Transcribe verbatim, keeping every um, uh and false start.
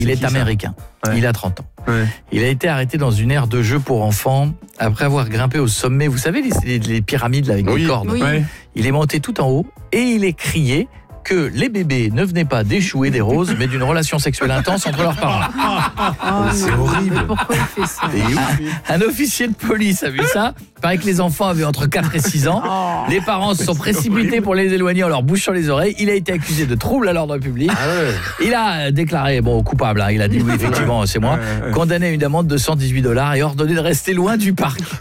Il C'est est qui, ça américain, Ouais. il a trente ans. Ouais. Il a été arrêté dans une aire de jeu pour enfants après avoir grimpé au sommet, vous savez, les, les- les pyramides là, avec Oui. des cordes. Oui. Ouais. Il est monté tout en haut et il est crié que les bébés ne venaient pas d'échouer des roses, mais d'une relation sexuelle intense entre leurs parents. Oh, c'est non, horrible. mais pourquoi il fait ça? Et ouf. Un officier de police a vu ça. Il paraît que les enfants avaient entre quatre et six ans. Oh. Les parents se sont précipités pour les éloigner en leur bouchant les oreilles. Il a été accusé de trouble à l'ordre public. Ah ouais. Il a déclaré, bon, coupable. Hein. Il a dit oui, effectivement, c'est moi. Ouais, ouais. Condamné à une amende de cent dix-huit dollars et ordonné de rester loin du parc.